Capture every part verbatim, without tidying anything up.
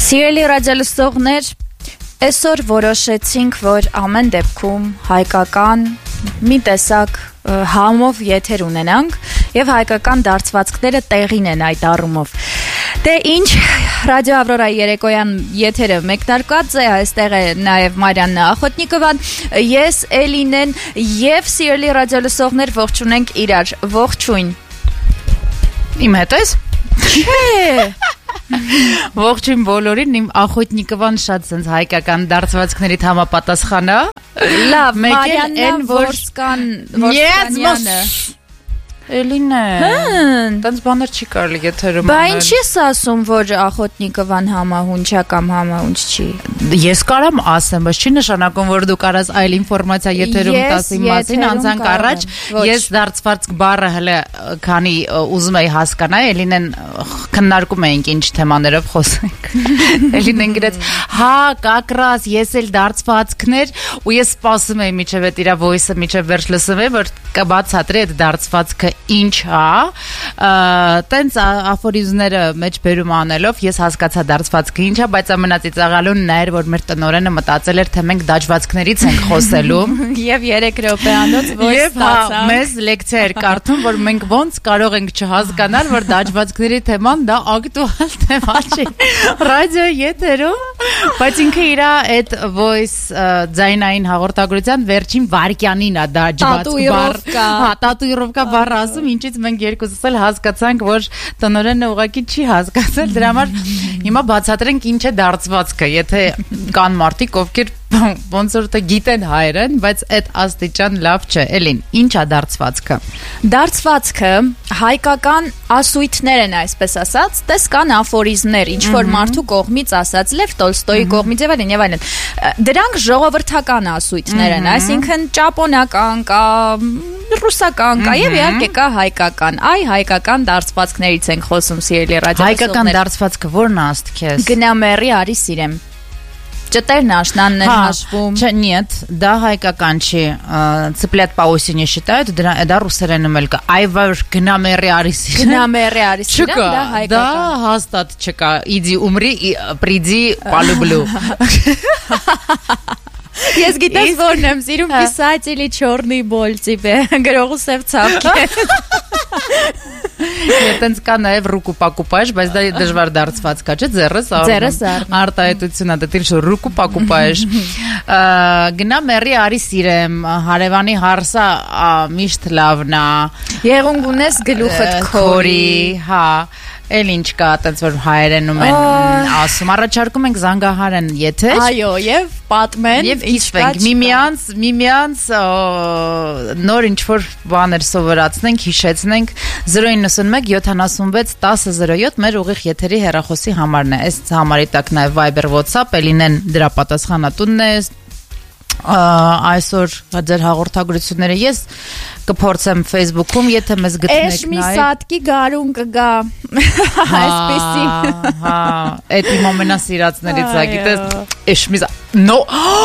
Սիրելի ռադիոլսողներ, այսօր որոշեցինք, որ ամեն դեպքում հայկական մի տեսակ համով եթեր ունենանք եւ հայկական դարձվածքները տեղին են այդ առումով։ Դե ինչ, Ռադիո Ավրորայի երեկոյան եթերը մեկնարկած է, այստեղ է նաեւ Մարիաննա Ախոտնիկովան, ես Էլինեն եւ սիրելի ռադիոլսողներ ողջունենք իրար, ողջույն։ Իմ հետ ես։ Չէ։ Ողջույն բոլորին, իմ Ախոտնիկովան շատ sense հայկական դարձվածքներիդ համապատասխան է։ Լավ, Մարիաննա Որսկան, Որսկանյանը։ Էլինե։ Տենց բաներ չի կարելի եթերում անել։ Բա ինչ ես ասում, որ Ախոտնիկովան համահունչ կամ համահունչ չի։ Ես կարամ ասեմ, բայց չի նշանակում, որ դու կարաս այլ ինֆորմացիա եթերում տաս իմ մասին, անցանք առաջ, ես դարձվածք բառը հələ քանի ուզում եի հասկանալ, Էլինեն քննարկում էինք ինչ թեմաներով խոսենք։ Էլինեն գրեց, հա, կակրաս, ես էլ դարձվածքներ, ու ես սպասում էի միջև այդ իր voice-ը միջև վերջ լսում եմ, որ կբացատրի այդ դարձվածքը ինչ է, տենց աֆորիզմները մեջ բերում անելով ես հասկացա դարձվածքը ինչ է, բայց ամենածիծաղալուն նա էր, որ մեր տնօրենը մտածել էր, թե մենք դաջվածքներից ենք խոսելու եւ երեք րոպեանոց voice ստացա։ Մեզ լեկցիա էր կարդում, որ մենք ոնց կարող ենք չհասկանալ, որ դաջվածքների թեման դա ակտուալ թեմա չի։ Ռադիո եթերում, բայց ինքը իր այդ voice ձայնային հաղորդագրության վերջին վարկյանին է դաջվածք բառ, հա, տատուիրովկա բառը ասում, ինչից մենք երկուսս էլ հասկացանք, որ տնօրենը ուղղակի չի հասկացել, դրա համար հիմա բացատրենք ինչ է դարձվածքը, եթե կան մարդիկ, ովքեր ոնց որ թե գիտեն հայերեն, բայց այդ աստիճան լավ չէ։ Էլին, ինչ է դարձվածքը։ Դարձվածքը հայկական ասույթներ են, այսպես ասած, տես կան աֆորիզմներ, ինչ որ մարդու կողմից ասած, Լև Տոլստոյի կողմից եւ այլն եւ այլն։ Դրանք ժողովրդական ասույթներ են, այսինքն ճապոնական կա, ռուսական կա եւ իհարկե կա հայկական։ Այ հայկական դարձվածքներից ենք խոսում, սիրելի ռադիոլսողներ։ Հայկական դարձվածքը ո՞րն է աստքես։ Գնա մեռի, արի սիրեմ։ Четырь наш հաշվում։ Չէ, нет, դա հայկական չի, цыплят по осени считают, դա ռուսերենում էլ կա։ Այվար գնա մեռի արի սիրեմ։ Գնա մեռի արի սիրեմ, դա հայկական։ Դա հաստատ չկա։ Иди умри и приди полюблю։ Ես գիտես որն եմ սիրում, писатели черный боль тебе, գրողու սև ցավք։ Տենց կա նաև ռուկու պակուպայժ, բայց դա դժվար դարձվածք է, չէ՞, ձեռս առնում։ Արտահայտությունն է, դե ինչ ռուկու պակուպայժ։ Գնա մեռի արի սիրեմ, հարևանի հարսա միշտ լավն է։ Եղունգ ունես գլուխդ քորի, հա։ Էլ ինչ կա, տենց որ հայերենում են ասում, առաջարկում ենք զանգահարեն եթեր։ Այո, եւ պատմեն, եւ հիշվենք, միմյանց, միմյանց նոր ինչ-որ բաներ սովորացնենք, հիշեցնենք, zero nine one seven seven six one zero seven մեր ուղիղ եթերի հեռախոսի համարն է, այս համարի տակ նաև Viber, WhatsApp, Էլինեն դրա պատասխանատունն է, այսօր ձեր հաղորդագրությունները ես կփորձեմ Facebook-ում, եթե մեզ գտնեք նայ։ Էշ մի սատկի գարուն կգա, այսպեսի։ Հա, այդ իմ ամենասիրածներից է, գիտես, էշ մի նո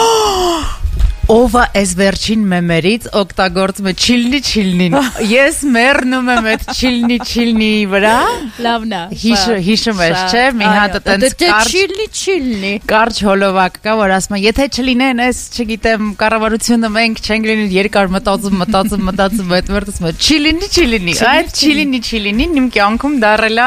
Ով է այս վերջին մեմերից օգտագործում է չիլնի չիլնին։ Ես մեռնում եմ այդ չիլնի չիլնիի վրա։ Լավն է։ Հիշում ես, չէ՞, մի հատ այտենց կարճ չիլնի չիլնի։ Կարճ հոլովակ կա, որ ասում է, եթե չլինեն այս, չգիտեմ, կառավարությունը մենք չենք լինի երկար մտածում, մտածում, մտածում, այդ մերտս մը չիլնի չիլնի։ Այդ չիլնի չիլնին իմ կյանքում դարել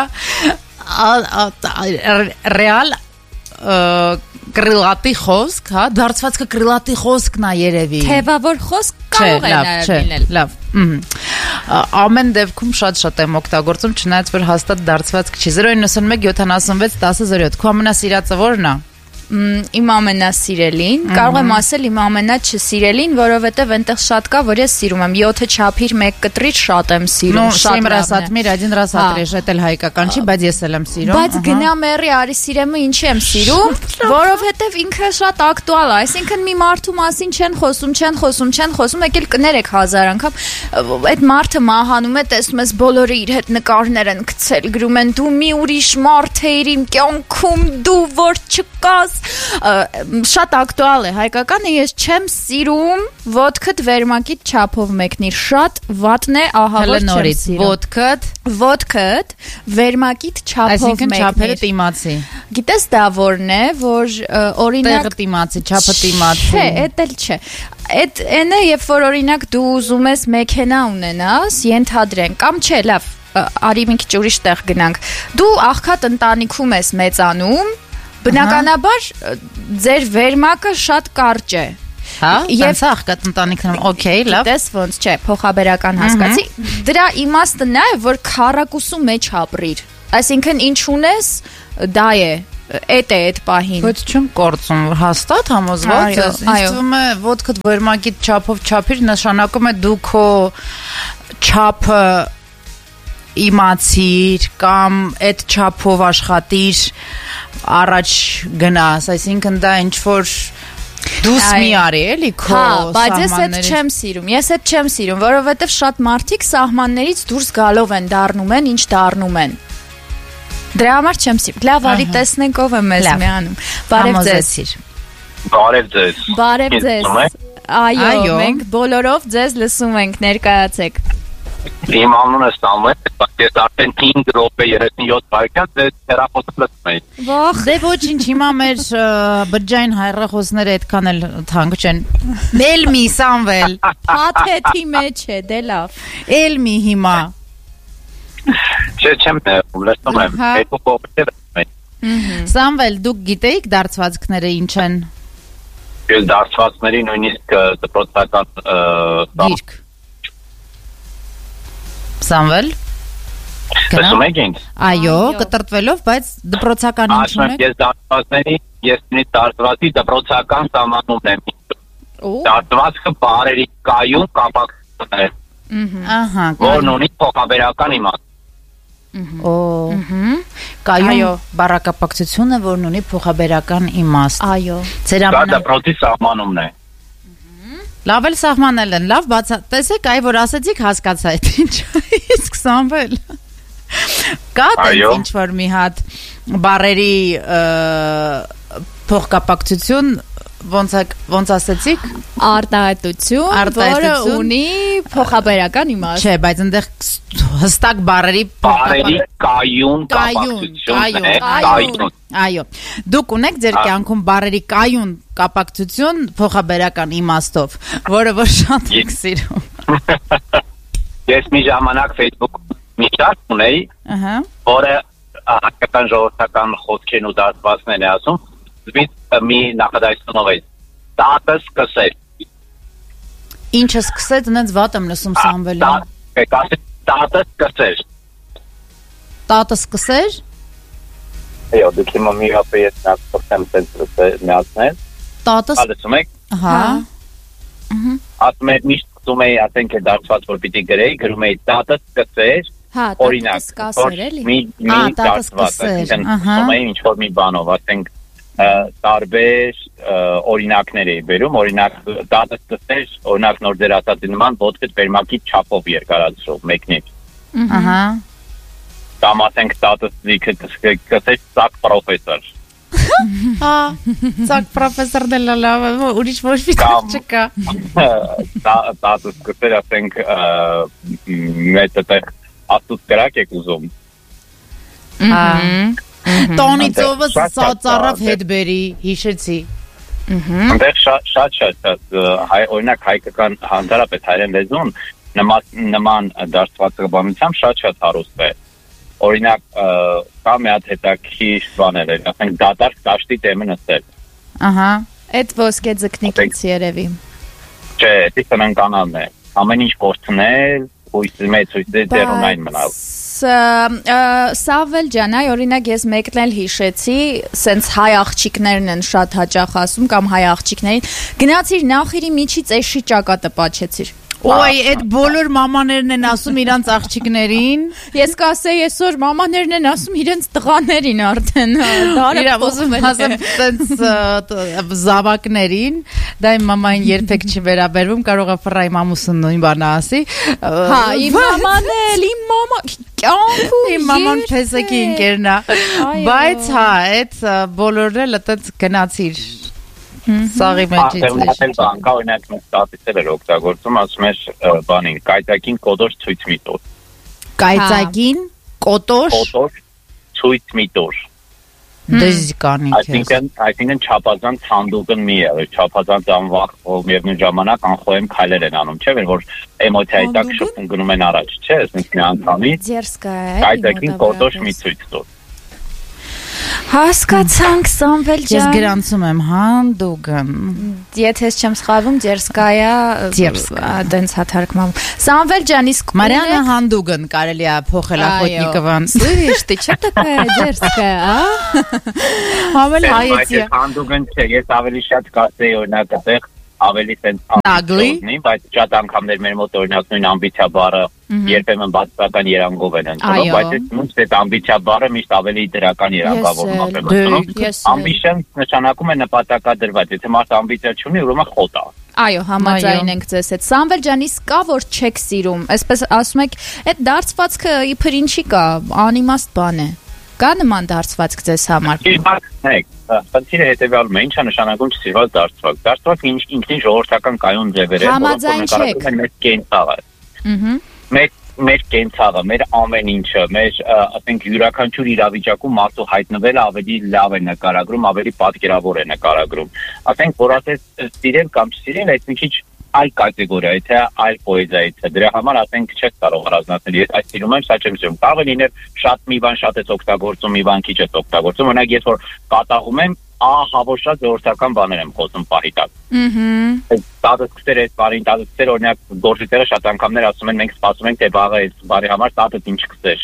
է ռեալ կրիլատի խոսք, հա, դարձվածքը կրիլատի խոսքն է երևի։ Թեվավոր խոսք կարող է նաև լինել։ Լավ, ամեն դեպքում շատ-շատ եմ օգտագործում, չնայած որ հաստատ դարձվածք չի։ zero nine one seven seven six one zero zero seven Քո ամենասիրածը ո՞րն է։ Իմ ամենասիրելին, կարող եմ ասել իմ ամենաչսիրելին, որովհետև այնտեղ շատ կա, որ ես սիրում եմ յոթ չափիր մեկ կտրիչ շատ եմ սիրում, շատ լավն է։ один раз отрежь, это էլ հայկական չի, բայց ես էլ եմ սիրում։ Բայց գնա մեռի արի սիրեմը ինչի եմ սիրում, որովհետև ինքը շատ ակտուալ է, այսինքն մի մարդու մասին չեն խոսում, չեն խոսում, չեն խոսում, եկել կներեք հազար անգամ, այդ մարդը մահանում է, տեսնում ես բոլորը իր հետ նկարներ են գցել, գրում են դու մի ուրիշ մարդ ես իմ կյանքում, դու որ կաս, շատ ակտուալ է հայկականը, ես չեմ սիրում ոդքդ վերմակիդ չափով մեկնիր, շատ վատն է, ահա որ չեմ սիրում։ Ոդքդ, ոդքդ վերմակիդ չափով մեկնիր։ Այսինքն չափերը դիմացի։ Գիտես դա որն է, որ օրինակ տեղը դիմացի, չափը դիմացի։ Չէ, էդ էլ չէ։ Այդ այն է, երբ որ օրինակ դու ուզում ես մեքենա ունենաս, ենթադրենք, կամ չէ, լավ, արի մի քիչ ուրիշ տեղ գնանք։ Դու աղքատ ընտանիքում ես մեծանում, բնականաբար ձեր վերմակը շատ կարճ է։ Հա, եւ աղքատ ընտանիքն, օքեյ, լավ։ Դες ոնց չէ, փոխաբերական հասկացի։ Դրա իմաստը նա է, որ քառակուսու մեջ ապրիր։ Այսինքն ինչ ունես, դա է, էդ է այդ պահին։ Ոչ չեմ կորցում, հաստատ համոզված ես։ Ինձ թվում է, ոդքդ վերմակիդ չափով չափիր, նշանակում է դու քո չափը իմացիր կամ այդ չափով աշխատիր, առաջ գնաս, այսինքն դա ինչ որ դուս մի արի էլի քո սահմաններից։ Հա, բայց ես այդ չեմ սիրում, ես այդ չեմ սիրում, որովհետև շատ մարդիկ սահմաններից դուրս գալով են դառնում են, ինչ դառնում են։ Դրա համար չեմ սիրում։ Լավ, արի տեսնենք ով է մեզ միանում։ Բարև ձեզ։ Բարև ձեզ։ Բարև ձեզ։ Այո, մենք բոլորով ձեզ լսում ենք, ներկայացեք։ Իմ անունը Սամվել, բայց ես արդեն հինգ րոպե երեսունյոթ վայրկյան ձեզ հեռախոսը լսում եմ։ Ոխ, դե ոչինչ, հիմա մեր բջջային հեռախոսները այդքան էլ թանկ չեն։ Էլ մի Սամվել։ Փաթեթի մեջ է, դե լավ։ Էլ մի հիմա։ Չէ, չեմ լսում եմ, երկու կողմեր եմ։ Սամվել, դուք գիտեիք դարձվածքները ինչ են։ Ես դարձվածքների նույնիսկ դպրոցական գիրք։ Սամվել։ Լսում եք ինձ։ Այո, կտրտվելով, բայց դպրոցական ինչ ունեք։ Ես դարձվածքների, ես նույնիսկ դարձվածքի դպրոցական սահմանումն եմ։ Դարձվածքը բարերի կայուն կապակցություն է։ Ահա, որն ունի փոխաբերական իմաստ։ Օ, կայուն բառակապակցությունը, որն ունի փոխաբերական իմաստ։ Այո։ Դա դպրոցի սահմանումն է։ Լավ էլ սահմանել են, լավ բացա, տեսեք, այ որ ասեցիք հասկացա այդ ինչ, իսկ Սամվել, կա տենց ինչ որ մի հատ բարերի փոխկապակցություն, ոնց ասեցիք, արտահայտություն, որը ունի փոխաբերական իմաստ։ Չէ, բայց այնտեղ հստակ բարերի բարերի կայուն կապակցություն է, կայուն։ Այո, դուք ունեք ձեր կյանքում բարերի կայուն կապակցություն փոխաբերական իմաստով, որը որ շատ եք սիրում։ Ես մի ժամանակ Facebook-ում մի շարք ունեի, որը հայկական ժողովրդական խոսքերն ու դասվածքներն է ասում, զվից մի նախադասությունով է, տատը սկսեր։ Ինչը սկսեց, նենց վատ եմ լսում Սամվելին։ Տատը սկսեր։ Տատը սկսեր։ Այո, դուք հիմա մի հապե ես նա փոխեմ տենց միացնել։ Տատը Ալսում եք։ Հա։ Ասում եք միշտ սկսում էի, ասենք է դարձված որ պիտի գրեի, գրում էի տատը սկսեր։ Հա, տատը սկսեր էլի։ Մի մի դարձված, ասում էի ինչ որ մի բանով, ասենք տարբեր օրինակներ էի բերում, օրինակ տատը սկսեր, օրինակ նոր ձեր ասածի նման ոտքդ վերմակի չափով երկարացրու մեկնիկ։ Ահա։ Կամ ասենք տատը սկսեր ծակ պրոֆեսոր։ Հա, ծակ պրոֆեսոր դե լավ, ուրիշ ոչ մի տեղ չկա։ Տատը սկսեր, ասենք մեծ տեղ աստուծ կրակ եք ուզում։ Հա։ Տոնի ծովը ծառավ հետ բերի, հիշեցի։ Այնտեղ շատ շատ օրինակ հայկական հանրապետ հայերեն լեզուն նման դարձվածքաբանությամբ շատ շատ հարուստ է։ Օրինակ կա մի հատ հետաքրքիր բաներ են, ասենք դատարկ դաշտի տեմը նստել։ Ահա, այդ ոսկե ձկնիկից երևի։ Չէ, դա տնանկանալն է։ Ամեն ինչ կորցնել, հույսի մեջ հույսի դերունային մնալ։ Սավել ջան, այ օրինակ ես մեկնել հիշեցի, սենց հայ աղջիկներն են շատ հաճախ ասում կամ հայ աղջիկներին, գնացիր նախիրի միջից էշի ճակատը պատչեցիր։ Ոյ, այդ բոլոր մամաներն են ասում իրանց աղջիկներին։ Ես կասեի այսօր մամաներն են ասում իրենց տղաներին արդեն։ Իրա ուզում ասեմ տենց զավակներին, դա իմ մամային երբեք չի վերաբերվում, կարող է ֆրայ մամուսն նույն բանը ասի։ Հա, իմ մաման էլ, իմ մամա կյանքում իմ մաման փեսեկի ընկերն է։ Բայց հա, այդ բոլորն էլ այդպես գնացիր։ Սաղի մեջից է։ Բանկա օրինակ մենք ստատիստիկեր էր օգտագործում, ասում էր բանին, կայծակին կոդոր ցույց մի տոր։ Կայծակին կոտոր կոտոր ցույց մի տոր։ Դժկանիք է։ Այսինքն, այսինքն չափազանց հանդուգն մի է, չափազանց անվախ միևնույն ժամանակ անխոհեմ քայլեր են անում, չէ՞ որ էմոցիայի տակ շփում գնում են առաջ, չէ՞, ասենք մի անդամի։ Դերսկայ։ Կայծակին կոդոր մի ցույց տոր։ Հասկացանք Սամվել ջան։ Ես գրանցում եմ հանդուգն։ Եթե ես չեմ սխալվում, Դերսկայա, դենց հաթարգմամ։ Սամվել ջան, իսկ Մարիանա հանդուգն կարելի է փոխել ախոտնիկովան։ Слышишь, ты что такая дерзкая, а? Հավել հայեցի։ Հանդուգն չէ, ես ավելի շատ կասեի օրինակ այդտեղ ավելի sense Նագլի, բայց շատ անգամներ մեր մոտ օրինակ նույն ամբիցիա բառը երբեմն բացական երանգով են ընտրում, բայց այս այդ ամբիցիա բառը միշտ ավելի դրական երանգավորում է բերում։ Ambition նշանակում է նպատակադրված, եթե մարդը ամբիցիա չունի, ուրեմն խոտ է։ Այո, համաձայն ենք ձեզ հետ։ Սամվել ջան, իսկ կա որ չեք սիրում, այսպես ասում եք, այդ դարձվածքը իբր ինչի կա, անիմաստ բան է։ Կա նման դարձվածք ձեզ համար։ Հեք, խնդիրը հետևյալում է, ի՞նչ է նշանակում չսիրված դարձվածք։ Դարձվածքը ինքնին ժողովրդական կայուն ձևեր է, որոնք նկարագրում են մեր կենցաղը։ Մեր մեր կենցաղը, մեր ամեն ինչը, մեր ասենք յուրաքանչյուր իրավիճակում մարդու հայտնվելը ավելի լավ է նկարագրում, ավելի պատկերավոր է նկարագրում։ Ասենք որ ասես սիրել կամ չսիրել, այդ մի քիչ այլ կատեգորիա է, թե այլ պոեզիա է, թե դրա համար ասենք չեք կարող առանձնացնել։ Ես այս սիրում եմ, սա չեմ սիրում։ Կարող է լինել շատ մի բան շատ ես օգտագործում, մի բան քիչ ես օգտագործում։ Օրինակ ես որ կատաղում եմ, ահավոշած ժողովրդական բաներ եմ խոսում պահի տակ։ Ահա։ Տատուցքեր այս բարին, տատուցքեր օրինակ գործիչները շատ անգամներ ասում են, մենք սպասում ենք թե վաղը այս բարի համար տատուց ինչ կսեր։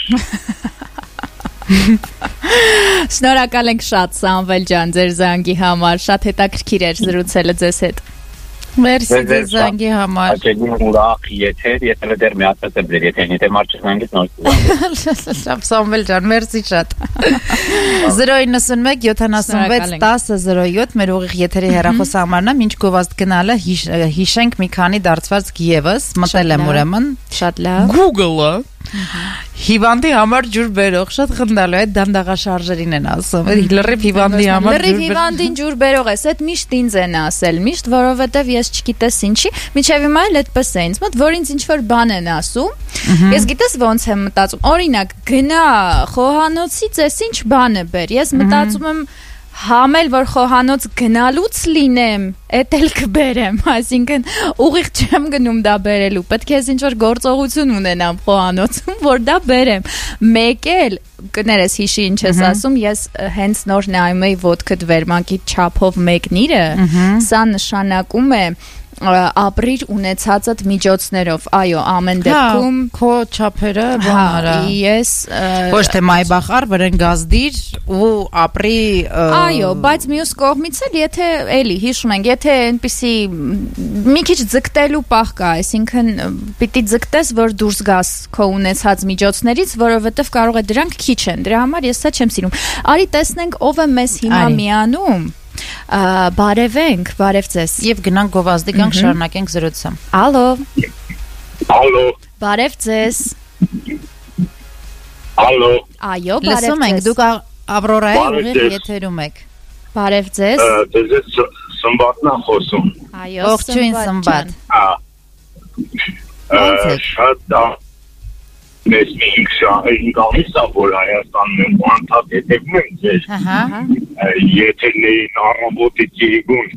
Շնորհակալ ենք շատ Սամվել ջան ձեր զանգի համար, շատ հետաքրքիր էր զրուցելը ձեզ հետ։ Մերսի ձեզ զանգի համար։ Աջելի ուրախ եթեր, ես էլ դեռ միացած եմ ձեր եթերին, եթե մարդ չզանգից նոր։ Շապ Սամվել ջան, մերսի շատ։ zero nine one seven seven six one zero zero seven մեր ուղիղ եթերի հեռախոսահամարն է, մինչ գովազդ գնալը հիշենք մի քանի դարձվածք եւս, մտել եմ ուրեմն։ Շատ լավ։ Google-ը Հիվանդի համար ջուր բերող, շատ խնդալու է, դանդաղաշարժերին են ասում։ Լրիվ հիվանդի համար ջուր բերող։ Լրիվ հիվանդին ջուր բերող ես, այդ միշտ ինձ են ասել, միշտ, որովհետև ես չգիտես ինչի, միջև հիմա էլ այդպես է ինձ մոտ, որ ինձ ինչ-որ բան են ասում։ Ես գիտես ոնց եմ մտածում, օրինակ, գնա խոհանոցից, ես ինչ բան է բեր։ Ես մտածում եմ համել որ խոհանոց գնալուց լինեմ, էդ էլ կբերեմ, այսինքն ուղիղ չեմ գնում դա բերելու, պետք է ինչ որ գործողություն ունենամ խոհանոցում, որ դա բերեմ։ Մեկ էլ կներես հիշի ինչ ես ասում, ես հենց նոր նայում էի ոդկդ վերմակի չափով մեկնիրը, սա նշանակում է ապրիր ունեցածդ միջոցներով, այո, ամեն դեպքում քո չափերը բանարա։ Ես ոչ թե մայբախար վրեն գազդիր ու ապրի այո, բայց մյուս կողմից էլ եթե էլի հիշում ենք, եթե այնպիսի մի քիչ ձգտելու պահ կա, այսինքն պիտի ձգտես, որ դուրս գաս քո ունեցած միջոցներից, որովհետև կարող է դրանք քիչ են։ Դրա համար ես սա չեմ սիրում։ Արի տեսնենք ով է մեզ հիմա միանում։ Բարևենք, բարև ձեզ։ Եվ գնանք գովազդի գանք շարունակենք զրույցը։ Ալո։ Ալո։ Բարև ձեզ։ Ալո։ Այո, բարև ձեզ։ Լսում ենք, դուք Ավրորայի ուղիղ եթերում եք։ Բարև ձեզ։ Ձեզ Սմբատն է խոսում։ Այո, ողջույն Սմբատ։ Ահա։ Շատ Մեզ մի ինքսային գալիս է, որ Հայաստանում անդադ հետևում են ձեր եթերներին առավոտից երգուն։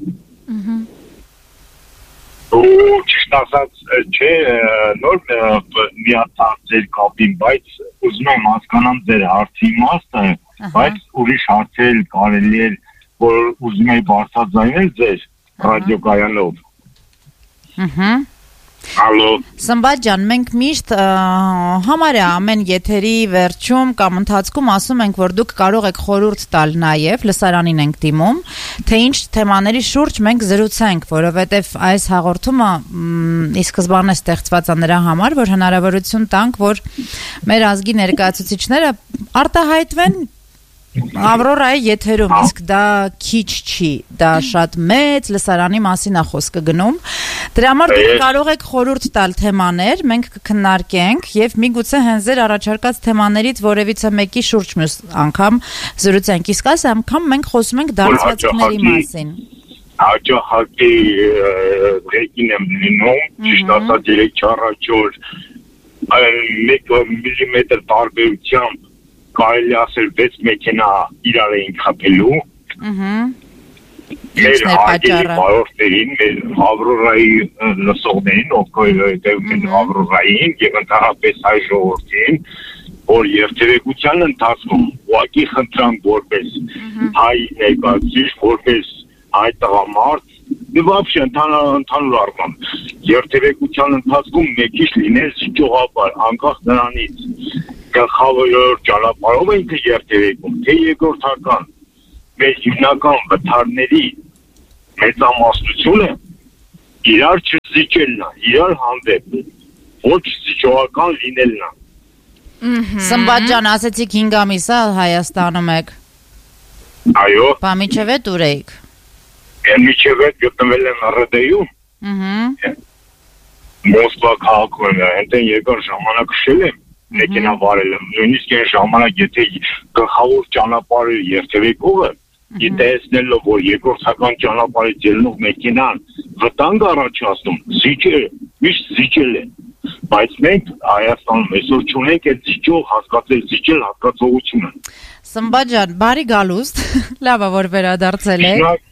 Ու ճիշտ ասած, չէ, նոր միացած ձեր կապին, բայց ուզում եմ հասկանամ ձեր հարցի իմաստը, բայց ուրիշ հարցեր կարելի է, որ ուզում եմ բարձրաձայնել ձեր ռադիոկայանով։ Ահա։ Ալո։ Սմբատ ջան, մենք միշտ համարյա ամեն եթերի վերջում կամ ընթացքում ասում ենք, որ դուք կարող եք խորհուրդ տալ նաև, լսարանին ենք դիմում, թե ինչ թեմաների շուրջ մենք զրուցենք, որովհետև այս հաղորդումը ի սկզբանե ստեղծված է նրա համար, որ հնարավորություն տանք, որ մեր ազգի ներկայացուցիչները արտահայտվեն Ավրորայի եթերում, իսկ դա քիչ չի, դա շատ մեծ լսարանի մասին է խոսքը գնում։ Դրա համար դուք կարող եք խորհուրդ տալ թեմաներ, մենք կքննարկենք եւ միգուցե հենց ձեր առաջարկած թեմաներից որևիցե մեկի շուրջ մյուս անգամ զրուցենք։ Իսկ այս անգամ մենք խոսում ենք դարձվածքների մասին։ Հաջողակի ռեգին եմ լինում, ճիշտ ասած երեք-չառաջոր մեկ միլիմետր տարբերությամբ կարելի ասել վեց մեքենա իրար էին խփելու։ Ահա։ Մեր հայրենիքին, մեր Ավրորայի լսողներին, ովքեր դեպք են Ավրորային եւ ընդհանրապես հայ ժողովրդին, որ երթևեկության ընթացքում ուղղակի խնդրան որպես հայ ներկայացուցիչ, որպես հայ տղամարդ, եւ вообще ընդհանուր առմամբ երթևեկության ընթացքում մեկից լինել ճյուղապար, անկախ նրանից գլխավոր ճանապարհով ենք երթևեկում, թե երկրորդական մեր հիմնական վթարների մեծամասնությունը իրար չզիջելն է, իրար հանդեպ ոչ զիջողական լինելն է։ Սմբատ ջան, ասեցիք հինգ ամիս է Հայաստանում եք։ Այո։ Բա միջև ուր եք։ Միջև գտնվել եմ ՌԴ-ում։ Ահա։ Մոսկվա քաղաքում եմ, այնտեղ երկար ժամանակ շել եմ, մեքենա վարել եմ, նույնիսկ այն ժամանակ եթե գլխավոր ճանապարհը երթևեկողը Գիտեսնելով, որ երկրորդական ճանապարհից ելնող մեքենան վտանգ առաջացնում, զիջել, միշտ զիջել է, բայց մենք Հայաստանում այսօր չունենք այդ զիջող հասկացել, զիջել հասկացողությունը։ Սմբատ ջան, բարի գալուստ, լավ է որ վերադարձել եք։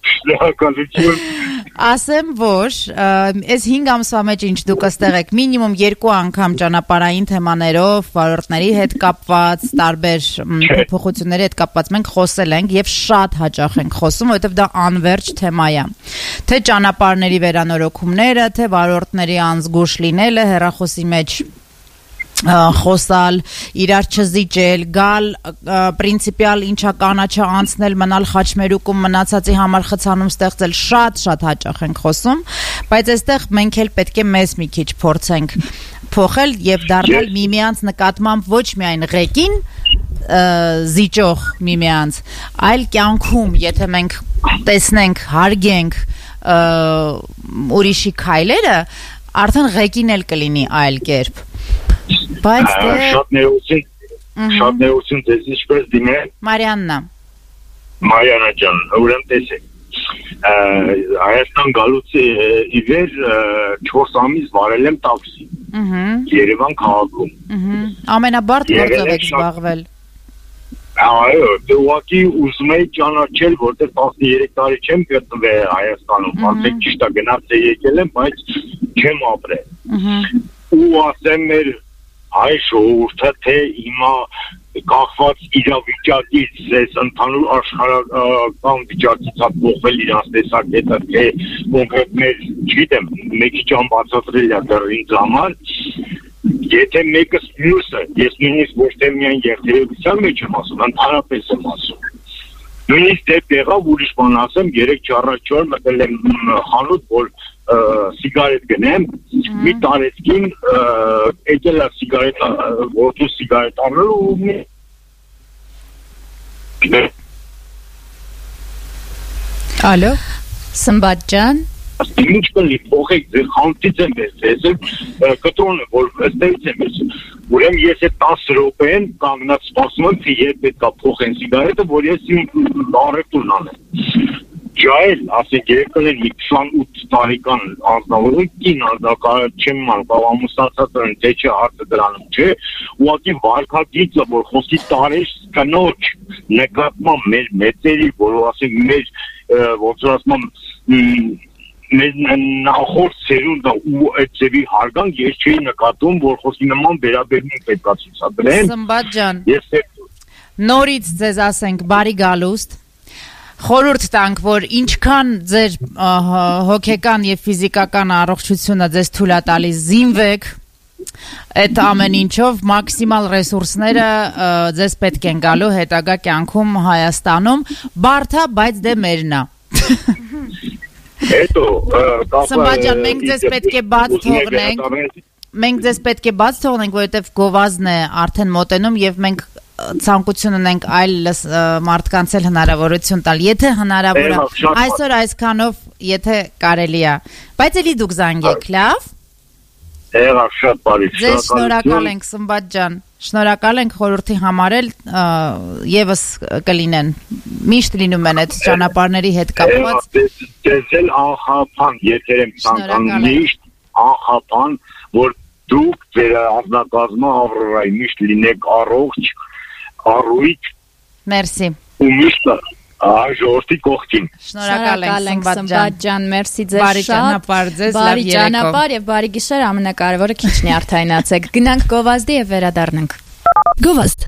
Ասեմ, որ այս հինգ ամսվա մեջ ինչ դուք ըստեղ եք մինիմում երկու անգամ ճանապարհային թեմաներով, վարորդների հետ կապված, տարբեր փոփոխությունների հետ կապված մենք խոսել ենք եւ շատ հաճախ ենք խոսում, որովհետեւ դա անվերջ թեմա է։ Թե ճանապարհների վերանորոգումները, թե վարորդների անզգուշ լինելը, հեռախոսի մեջ խոսալ, իրար չզիջել, գալ պրինցիպիալ ինչա կանաչը անցնել, մնալ խաչմերուկում, մնացածի համար խցանում ստեղծել, շատ-շատ հաճախ ենք խոսում, բայց այստեղ մենք էլ պետք է մեզ մի քիչ փորձենք փոխել եւ դառնալ միմյանց նկատմամբ ոչ միայն ղեկին զիջող միմյանց, այլ կյանքում, եթե մենք տեսնենք, հարգենք ուրիշի քայլերը, արդեն ղեկին էլ կլինի այլ կերպ։ Բայց դե շատ ներողություն, շատ ներողություն ձեզ ինչպես դիմել։ Մարիաննա։ Մարիաննա ջան, ուրեմն տեսեք։ Հայաստան գալուց ի վեր չորս ամիս վարել եմ տաքսի։ Ահա։ Երևան քաղաքում։ Ահա։ Ամենաբարդ գործով եք զբաղվել։ Այո, դե ուղղակի ուզում եի ճանաչել, որտեղ տասներեք տարի չեմ գտնվել Հայաստանում, ասեք ճիշտ է գնաց եկել եմ, բայց չեմ ապրել։ Ահա։ Ու ասեմ մեր հայ ժողովուրդը թե հիմա կախված իրավիճակից ես ընդհանուր աշխարհական վիճակից փոխվել իրանց տեսակետը թե կոնկրետ մեր չգիտեմ մեկի ճան բացատրել է դեռ ինձ համար եթե մեկը մյուսը ես նույնիսկ ոչ թե միայն երթևեկության մեջ եմ ասում ընդհանրապես եմ ասում նույնիսկ դեպ եղավ ուրիշ բան ասեմ երեք-չառաջոր մտել եմ խանութ որ սիգարետ գնեմ, մի տարեցկին եկել է սիգարետ, որդու սիգարետ առնելու ու մի... Ալո, Սմբատ ջան։ Ինչ կլի, փոխեք, ձեր խանութից եմ ես, ես էլ կտրոն է, որ ստեղից եմ ես, ուրեմ ես է տասը րոպեն կանգնած սպասում եմ, թե երբ պետք է փոխեն սիգարետը, որ ես իմ առևտուրն անեմ։ Ջայել, ասենք երկել են քսանութ տարեկան անձնավորը կին չեմ մանկավ ամուսնացած են թե չէ հարցը դրանում չէ ուղղակի վարկագիծը որ խոսքի տարեշ կնոջ նկատմամբ մեր մեծերի որ ասենք մեր ոնց որ ասում մեր նախորդ սերունդը ու այդ ձևի հարգանք ես չէի նկատում որ խոսքի նման վերաբերմունք պետք է ցուցադրեն Սմբատ ջան ես նորից ձեզ ասենք բարի գալուստ խորհուրդ տանք, որ ինչքան ձեր հոգեկան եւ ֆիզիկական առողջությունը ձեզ թույլ է տալիս զինվեք այդ ամեն ինչով մաքսիմալ ռեսուրսները ձեզ պետք են գալու հետագա կյանքում Հայաստանում բարթա, բայց դե մերնա։ Հետո Սմբաջան, մենք ձեզ պետք է բաց թողնենք։ Մենք ձեզ պետք է բաց թողնենք, որովհետև գովազդն է արդեն մոտենում եւ մենք ցանկություն ունենք այլ մարդկանց էլ հնարավորություն տալ։ Եթե հնարավոր է, այսօր այսքանով, եթե կարելի է, բայց էլի դուք զանգեք, լավ։ Եղա շատ բարի, ձեզ շնորհակալ ենք Սմբաջ ջան, շնորհակալ ենք խորհրդի համար էլ եւս կլինեն, միշտ լինում են այդ ճանապարհների հետ կապված։ Ձեզ էլ անխափան, եթե եմ ցանկանում միշտ անխափան, որ դուք ձեր անձնակազմը Ավրորայի միշտ լինեք առողջ, առույգ։ Մերսի։ Ու միշտ Ժողովրդի կողքին։ Շնորհակալ ենք Սմբաջ ջան, մերսի ձեզ բարի ճանապարհ ձեզ, լավ երեկո։ Բարի ճանապարհ եւ բարի գիշեր, ամենակարևորը քիչնի արդայնացեք։ Գնանք գովազդի եւ վերադառնանք։ Գովազդ։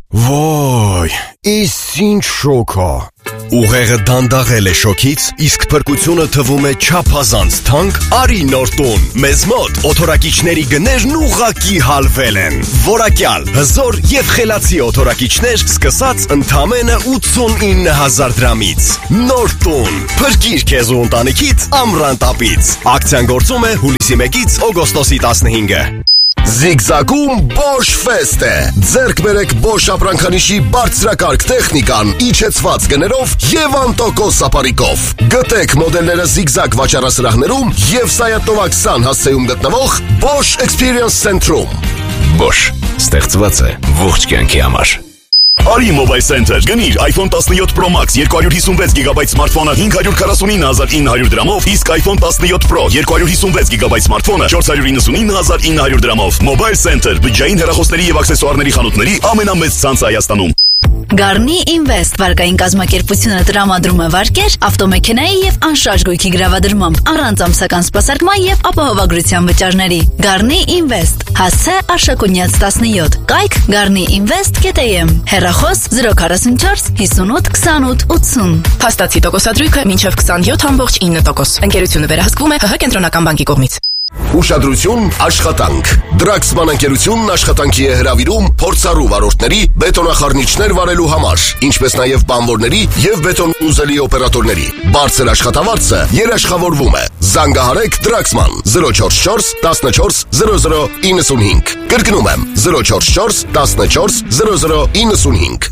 Ոй, իս ինչ շոքա։ Ուղեղը դանդաղել է շոքից, իսկ փրկությունը թվում է չափազանց թանկ, արի Նորտուն։ Մեզ մոտ օթորակիչների գներն ուղղակի հալվել են։ Որակյալ, հզոր եւ խելացի օթորակիչներ սկսած ընդամենը ութսունինը հազար դրամից։ Նորտուն, փրկիր քեզ ու ընտանիքիդ ամռան տապից։ Ակցիան գործում է հուլիսի մեկից օգոստոսի տասնհինգը։ Zigzag-ում Bosch Fest է։ Ձեռք բերեք Bosch ապրանքանիշի բարձրակարգ տեխնիկան իջեցված գներով եւ անտոկոս ապարիկով։ Գտեք մոդելները Zigzag վաճառասրահներում եւ Սայաթնովակ քսան հասցեում գտնվող Bosch Experience Center-ում։ Bosch ստեղծված է ողջ կյանքի համար։ Արի Mobile Center, գնիր iPhone տասնյոթ Pro Max երկու հարյուր հիսունվեց գիգաբայթ սմարթֆոնը հինգ հարյուր քառասունինը հազար ինը հարյուր դրամով, իսկ iPhone տասնյոթ Pro երկու հարյուր հիսունվեց գիգաբայթ սմարթֆոնը չորս հարյուր իննսունինը հազար ինը հարյուր դրամով։ Mobile Center, բջջային հեռախոսների եւ աքսեսուարների խանութների ամենամեծ ցանցը Հայաստանում։ Garni Invest վարկային կազմակերպությունը տրամադրում է վարկեր, ավտոմեքենայի եւ անշարժ գույքի գրավադրմամբ, առանց ամսական սպասարկման եւ ապահովագրության վճարների։ Garni Invest, հասցե Արշակունյաց տասնյոթ, կայք garni invest dot am, հեռախոս զրո քառասունչորս հիսունութ քսանութ ութսուն։ Փաստացի տոկոսադրույքը մինչև քսանյոթ ամբողջ ինը տոկոս։ Ընկերությունը վերահսկվում է ՀՀ կենտրոնական բանկի կողմից։ Ուշադրություն, աշխատանք։ Դրաքսման ընկերությունն աշխատանքի է հրավիրում փորձառու վարորդների բետոնախառնիչներ վարելու համար, ինչպես նաև բանվորների եւ բետոն ուզելի օպերատորների։ Բարձր աշխատավարձը երաշխավորվում է։ Զանգահարեք Դրաքսման զրո չորս չորս տասնչորս զրո զրո իննսունհինգ։ Կրկնում եմ զրո չորս չորս տասնչորս զրո զրո իննսունհինգ։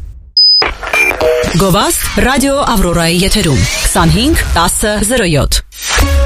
Գովազդ ռադիո Ավրորայի եթերում քսանհինգ տասը զրո յոթ։